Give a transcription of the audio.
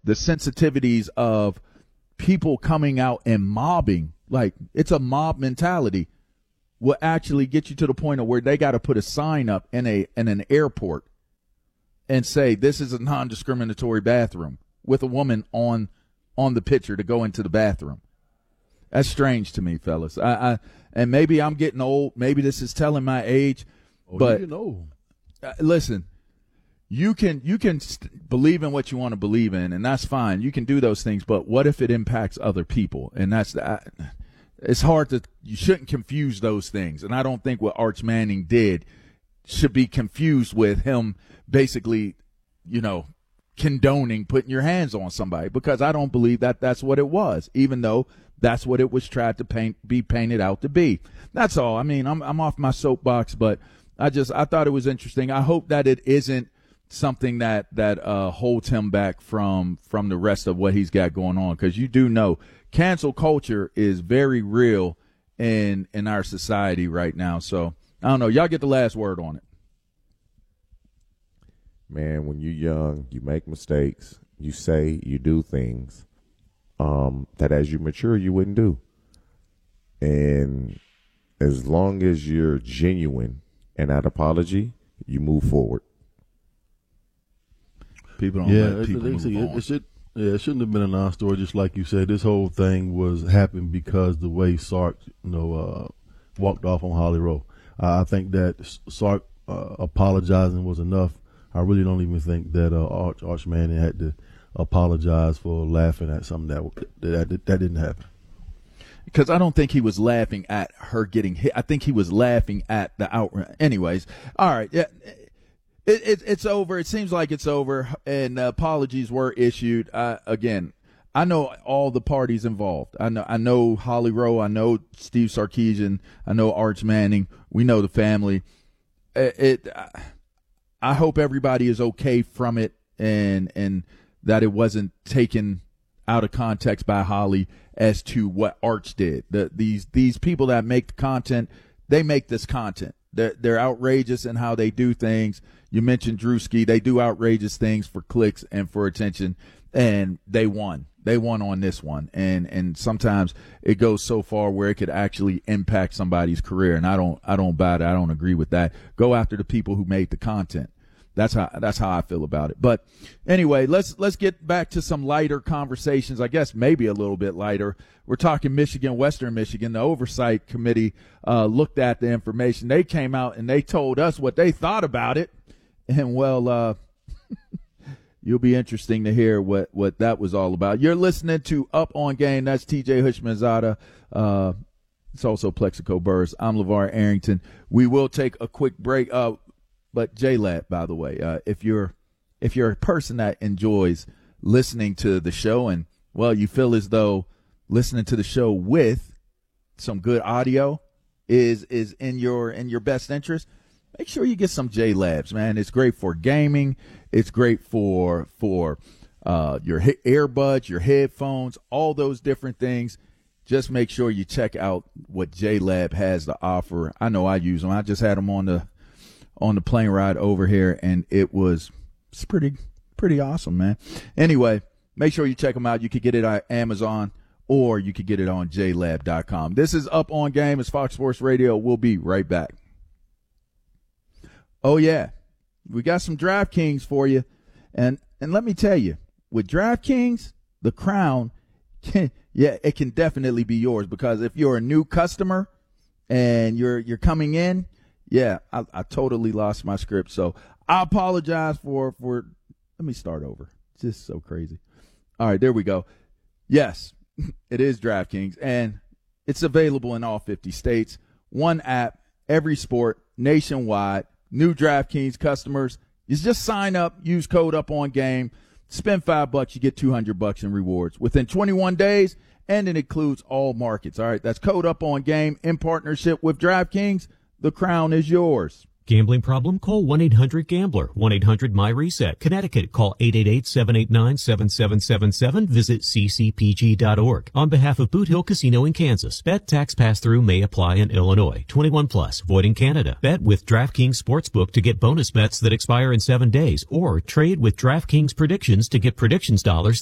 the sensitivities of people coming out and mobbing, like it's a mob mentality, will actually get you to the point of where they got to put a sign up in an airport and say this is a non-discriminatory bathroom with a woman on the picture to go into the bathroom. That's strange to me, fellas. And maybe I'm getting old. Maybe this is telling my age. But listen, you can believe in what you want to believe in, and that's fine. You can do those things. But what if it impacts other people? And it's hard to. You shouldn't confuse those things. And I don't think what Arch Manning did should be confused with him basically, condoning putting your hands on somebody, because I don't believe that that's what it was, even though that's what it was tried to be painted out to be. That's all. I mean, I'm off my soapbox, but I thought it was interesting. I hope that it isn't something that holds him back from the rest of what he's got going on, because you do know cancel culture is very real in our society right now. So I don't know. Y'all get the last word on it. Man, when you're young, you make mistakes. You say, you do things that as you mature, you wouldn't do. And as long as you're genuine and that apology, you move forward. People don't let people move on. It shouldn't have been a non-story. Just like you said, this whole thing happened because the way Sark, walked off on Holly Rowe. I think that Sark apologizing was enough. I really don't even think that Arch Manning had to apologize for laughing at something that didn't happen. Because I don't think he was laughing at her getting hit. I think he was laughing at the outrage. Anyways, all right, yeah, it's over. It seems like it's over, and apologies were issued. Again, I know all the parties involved. I know Holly Rowe. I know Steve Sarkisian. I know Arch Manning. We know the family. I hope everybody is okay from it, and that it wasn't taken out of context by Holly as to what Arch did. These people that make the content, they make this content. They're outrageous in how they do things. You mentioned Drewski. They do outrageous things for clicks and for attention, and they won. They won on this one, and sometimes it goes so far where it could actually impact somebody's career, and I don't buy it. I don't agree with that. Go after the people who made the content. That's how I feel about it. But anyway, let's get back to some lighter conversations. I guess maybe a little bit lighter. We're talking Michigan, Western Michigan. The Oversight Committee looked at the information. They came out and they told us what they thought about it. And well, you'll be interesting to hear what that was all about. You're listening to Up on Game. That's TJ Hushmanzada. It's also Plexico Burris. I'm LeVar Arrington. We will take a quick break. But J-Lab, by the way, if you're a person that enjoys listening to the show and, well, you feel as though listening to the show with some good audio is in your best interest, make sure you get some J-Labs, man. It's great for gaming. It's great for your earbuds, your headphones, all those different things. Just make sure you check out what J-Lab has to offer. I know I use them. I just had them on the plane ride over here, and it's pretty awesome, man. Anyway, make sure you check them out. You could get it on Amazon, or you could get it on JLab.com. This is Up on Game. It's Fox Sports Radio. We'll be right back. Oh, yeah. We got some DraftKings for you. And let me tell you, with DraftKings, the crown, it can definitely be yours, because if you're a new customer and you're coming in, yeah, I totally lost my script, so I apologize for let me start over. It's just so crazy. All right, there we go. Yes, it is DraftKings, and it's available in all 50 states. One app, every sport, nationwide. New DraftKings customers, you just sign up, use code UPONGAME, spend $5, you get $200 in rewards within 21 days, and it includes all markets. All right, that's code UPONGAME in partnership with DraftKings. The crown is yours. Gambling problem? Call 1-800-GAMBLER. 1-800-MY-RESET. Connecticut, call 888-789-7777. Visit ccpg.org. On behalf of Boot Hill Casino in Kansas, bet tax pass-through may apply in Illinois. 21 plus, void in Canada. Bet with DraftKings Sportsbook to get bonus bets that expire in 7 days, or trade with DraftKings Predictions to get predictions dollars